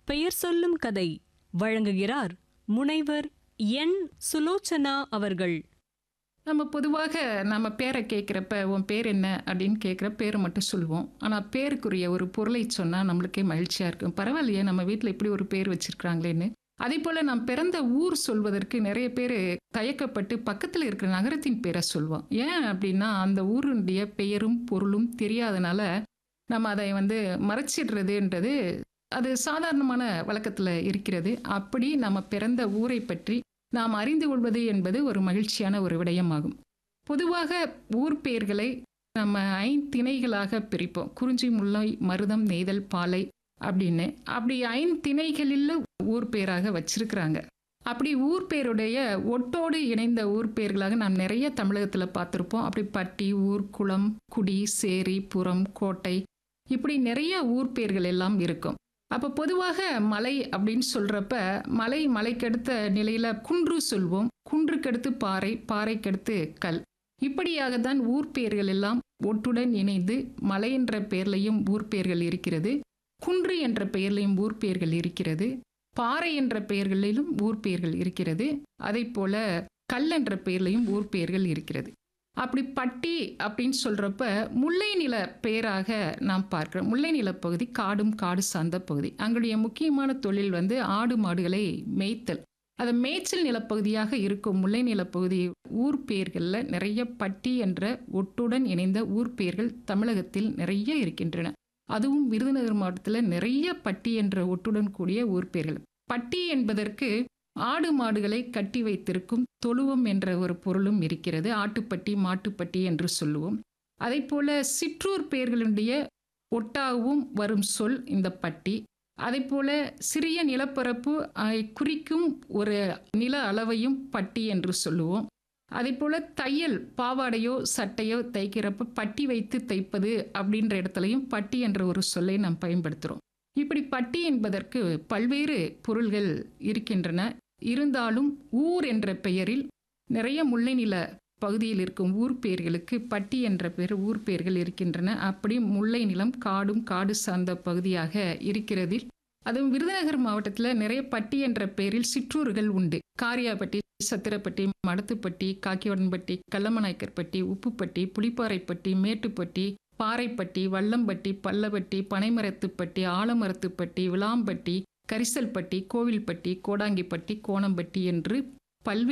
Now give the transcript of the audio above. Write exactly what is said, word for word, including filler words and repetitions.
பெயர் சொல்லும் கதை வழங்குகிறார் முனைவர் என் சுலோச்சனா அவர்கள். நம்ம பொதுவாக நம்ம பேரை கேட்குறப்ப உன் பேர் என்ன அப்படின்னு கேட்குற பேரை மட்டும் சொல்லுவோம். ஆனால் பேருக்குரிய ஒரு பொருளை சொன்னால் நம்மளுக்கே மகிழ்ச்சியாக இருக்கும். பரவாயில்லையே, நம்ம வீட்டில் இப்படி ஒரு பேர் வச்சிருக்கிறாங்களேன்னு. அதே போல் நாம் பிறந்த ஊர் சொல்வதற்கு நிறைய பேர் தயக்கப்பட்டு பக்கத்தில் இருக்கிற நகரத்தின் பேரை சொல்லுவோம். ஏன் அப்படின்னா அந்த ஊருடைய பெயரும் பொருளும் தெரியாதனால நம்ம அதை வந்து மறைச்சிடுறதுன்றது அது சாதாரணமான வழக்கத்தில் இருக்கிறது. அப்படி நம்ம பிறந்த ஊரை பற்றி நாம் அறிந்து கொள்வது என்பது ஒரு மகிழ்ச்சியான ஒரு விடயமாகும். பொதுவாக ஊர் பெயர்களை நம்ம ஐந்திணைகளாக பிரிப்போம். குறிஞ்சி, முல்லை, மருதம், நெய்தல், பாலை அப்படின்னு. அப்படி ஐந்திணைகளில் ஊர் பெயராக வச்சிருக்கிறாங்க. அப்படி ஊர் பெயருடைய ஒட்டோடு இணைந்த ஊர் பெயர்களாக நாம் நிறைய தமிழகத்தில் பார்த்துருப்போம். அப்படி பட்டி, ஊர், குளம், குடி, சேரி, புறம், கோட்டை, இப்படி நிறைய ஊர் பெயர்கள் எல்லாம் இருக்கும். அப்போ பொதுவாக மலை அப்படின்னு சொல்கிறப்ப மலை மலைக்கடுத்த நிலையில் குன்று சொல்வோம். குன்றுக்கடுத்து பாறை, பாறைக்கடுத்து கல். இப்படியாக தான் ஊர் பெயர்கள் எல்லாம் ஒட்டுடன் இணைந்து மலை என்ற பெயர்லையும் ஊர் பெயர்கள் இருக்கிறது, குன்று என்ற பெயர்லையும் ஊர் பெயர்கள் இருக்கிறது, பாறை என்ற பெயர்களிலும் ஊர் பெயர்கள் இருக்கிறது, அதே போல கல் என்ற பெயர்லையும் ஊர் பெயர்கள் இருக்கிறது. அப்படி பட்டி அப்படின்னு சொல்கிறப்ப முல்லை நில பெயராக நாம் பார்க்கிறோம். முல்லை நிலப்பகுதி காடும் காடு சார்ந்த பகுதி. அங்களுடைய முக்கியமான தொழில் வந்து ஆடு மாடுகளை மேய்த்தல். அது மேய்ச்சல் நிலப்பகுதியாக இருக்கும் முல்லை நிலப்பகுதி ஊர் பெயர்களில் நிறைய பட்டி என்ற ஒட்டுடன் இணைந்த ஊர் பெயர்கள் தமிழகத்தில் நிறைய இருக்கின்றன. அதுவும் விருதுநகர் மாவட்டத்தில் நிறைய பட்டி என்ற ஒட்டுடன் கூடிய ஊர் பெயர்கள். பட்டி என்பதற்கு ஆடு மாடுகளை கட்டி வைத்திருக்கும் தொழுவம் என்ற ஒரு பொருளும் இருக்கிறது. ஆட்டுப்பட்டி, மாட்டுப்பட்டி என்று சொல்லுவோம். அதை போல சிற்றூர் பெயர்களுடைய ஒட்டாகவும் வரும் சொல் இந்த பட்டி. அதை போல சிறிய நிலப்பரப்பு குறிக்கும் ஒரு நில அளவையும் பட்டி என்று சொல்லுவோம். அதே போல தையல், பாவாடையோ சட்டையோ தைக்கிறப்ப பட்டி வைத்து தைப்பது அப்படின்ற இடத்துலையும் பட்டி என்ற ஒரு சொல்லை நாம் பயன்படுத்துகிறோம். இப்படி பட்டி என்பதற்கு பல்வேறு பொருள்கள் இருக்கின்றன. இருந்தாலும் ஊர் என்ற பெயரில் நிறைய முல்லை நில பகுதியில் இருக்கும் ஊர் பெயர்களுக்கு பட்டி என்ற பெயர் ஊர் பெயர்கள் இருக்கின்றன. அப்படி முல்லை நிலம் காடும் காடு சார்ந்த பகுதியாக இருக்கிறது. அதுவும் விருதுநகர் மாவட்டத்தில் நிறைய பட்டி என்ற பெயரில் சிற்றூர்கள் உண்டு. காரியாப்பட்டி, சத்திரப்பட்டி, மடத்துப்பட்டி, காக்கிவடன்பட்டி, கல்லமநாயக்கர்பட்டி, உப்புப்பட்டி, புளிப்பாறைப்பட்டி, மேட்டுப்பட்டி, பாறைப்பட்டி, வல்லம்பட்டி, பல்லப்பட்டி, பனைமரத்துப்பட்டி, ஆலமரத்துப்பட்டி, விளாம்பட்டி, கரிசல்பட்டி, கோவில்பட்டி, கோடாங்கிப்பட்டி, கோணம்பட்டி என்று பல்வேறு